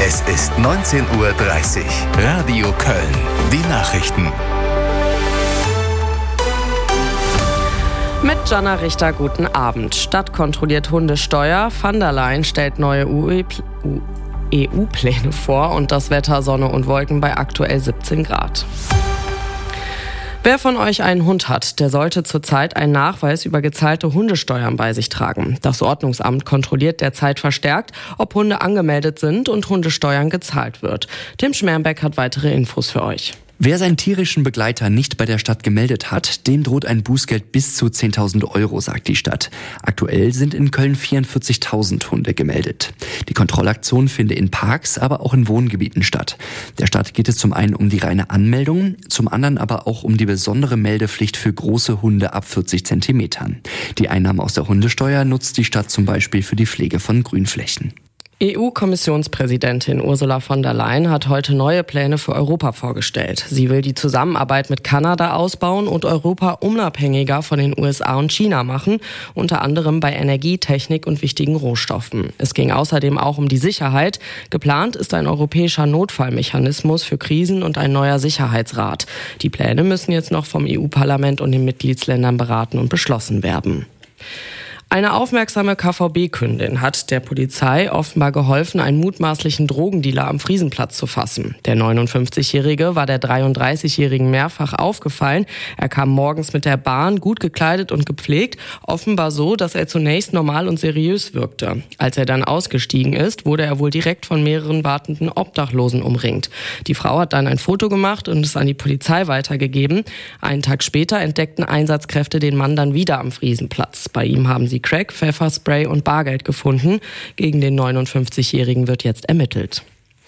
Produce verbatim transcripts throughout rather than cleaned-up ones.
Es ist neunzehn Uhr dreißig. Radio Köln. Die Nachrichten. Mit Jana Richter, guten Abend. Stadt kontrolliert Hundesteuer. Van der Leyen stellt neue E U-Pläne vor und das Wetter Sonne und Wolken bei aktuell siebzehn Grad. Wer von euch einen Hund hat, der sollte zurzeit einen Nachweis über gezahlte Hundesteuern bei sich tragen. Das Ordnungsamt kontrolliert derzeit verstärkt, ob Hunde angemeldet sind und Hundesteuern gezahlt wird. Tim Schmerbeck hat weitere Infos für euch. Wer seinen tierischen Begleiter nicht bei der Stadt gemeldet hat, dem droht ein Bußgeld bis zu zehntausend Euro, sagt die Stadt. Aktuell sind in Köln vierundvierzigtausend Hunde gemeldet. Die Kontrollaktion finde in Parks, aber auch in Wohngebieten statt. Der Stadt geht es zum einen um die reine Anmeldung, zum anderen aber auch um die besondere Meldepflicht für große Hunde ab vierzig Zentimetern. Die Einnahmen aus der Hundesteuer nutzt die Stadt zum Beispiel für die Pflege von Grünflächen. E U-Kommissionspräsidentin Ursula von der Leyen hat heute neue Pläne für Europa vorgestellt. Sie will die Zusammenarbeit mit Kanada ausbauen und Europa unabhängiger von den U S A und China machen, unter anderem bei Energie, Technik und wichtigen Rohstoffen. Es ging außerdem auch um die Sicherheit. Geplant ist ein europäischer Notfallmechanismus für Krisen und ein neuer Sicherheitsrat. Die Pläne müssen jetzt noch vom E U-Parlament und den Mitgliedsländern beraten und beschlossen werden. Eine aufmerksame K V B-Kundin hat der Polizei offenbar geholfen, einen mutmaßlichen Drogendealer am Friesenplatz zu fassen. Der neunundfünfzigjährige war der dreiunddreißigjährigen mehrfach aufgefallen. Er kam morgens mit der Bahn, gut gekleidet und gepflegt, offenbar so, dass er zunächst normal und seriös wirkte. Als er dann ausgestiegen ist, wurde er wohl direkt von mehreren wartenden Obdachlosen umringt. Die Frau hat dann ein Foto gemacht und es an die Polizei weitergegeben. Einen Tag später entdeckten Einsatzkräfte den Mann dann wieder am Friesenplatz. Bei ihm haben sie Crack, Pfefferspray und Bargeld gefunden. Gegen den neunundfünfzigjährigen wird jetzt ermittelt.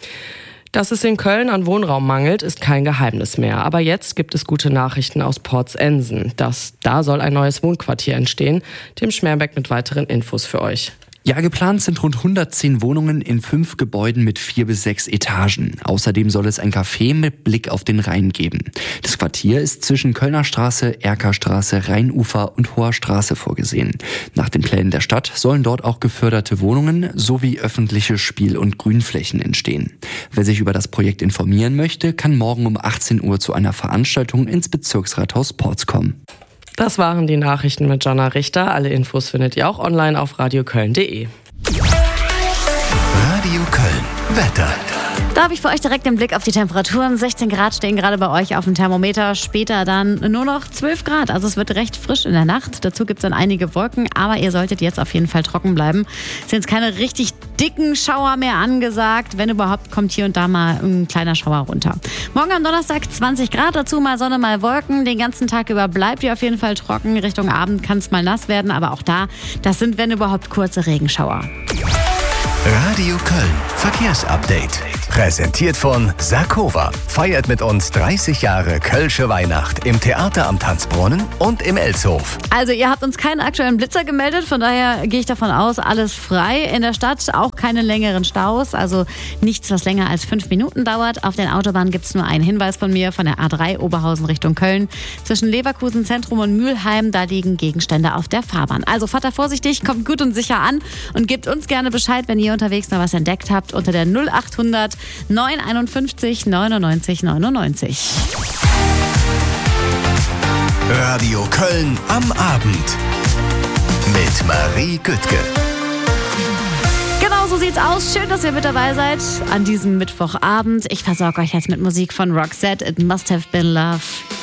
Dass es in Köln an Wohnraum mangelt, ist kein Geheimnis mehr. Aber jetzt gibt es gute Nachrichten aus Portsensen. Das, da soll ein neues Wohnquartier entstehen. Tim Schmerbeck mit weiteren Infos für euch. Ja, geplant sind rund hundertzehn Wohnungen in fünf Gebäuden mit vier bis sechs Etagen. Außerdem soll es ein Café mit Blick auf den Rhein geben. Das Quartier ist zwischen Kölner Straße, Erkerstraße, Rheinufer und Hoher Straße vorgesehen. Nach den Plänen der Stadt sollen dort auch geförderte Wohnungen sowie öffentliche Spiel- und Grünflächen entstehen. Wer sich über das Projekt informieren möchte, kann morgen um achtzehn Uhr zu einer Veranstaltung ins Bezirksrathaus Porz kommen. Das waren die Nachrichten mit Jana Richter. Alle Infos findet ihr auch online auf radioköln punkt de. Radio Köln. Wetter. Da habe ich für euch direkt den Blick auf die Temperaturen. sechzehn Grad stehen gerade bei euch auf dem Thermometer. Später dann nur noch zwölf Grad. Also es wird recht frisch in der Nacht. Dazu gibt es dann einige Wolken. Aber ihr solltet jetzt auf jeden Fall trocken bleiben. Es sind jetzt keine richtig dicken Schauer mehr angesagt. Wenn überhaupt, kommt hier und da mal ein kleiner Schauer runter. Morgen am Donnerstag zwanzig Grad. Dazu mal Sonne, mal Wolken. Den ganzen Tag über bleibt ihr auf jeden Fall trocken. Richtung Abend kann es mal nass werden. Aber auch da, das sind, wenn überhaupt, kurze Regenschauer. Radio Köln. Verkehrsupdate. Präsentiert von Sarkova. Feiert mit uns dreißig Jahre Kölsche Weihnacht im Theater am Tanzbrunnen und im Elshof. Also ihr habt uns keinen aktuellen Blitzer gemeldet, von daher gehe ich davon aus, alles frei. In der Stadt auch keine längeren Staus, also nichts, was länger als fünf Minuten dauert. Auf den Autobahnen gibt es nur einen Hinweis von mir, von der A drei Oberhausen Richtung Köln. Zwischen Leverkusen Zentrum und Mülheim, da liegen Gegenstände auf der Fahrbahn. Also fahrt da vorsichtig, kommt gut und sicher an und gebt uns gerne Bescheid, wenn ihr unterwegs noch was entdeckt habt, unter der null achthundert neunhunderteinundfünfzig neunundneunzig neunundneunzig. Radio Köln am Abend mit Marie Güttke. Genau so sieht's aus. Schön, dass ihr mit dabei seid an diesem Mittwochabend. Ich versorge euch jetzt mit Musik von Roxette. It Must Have Been Love.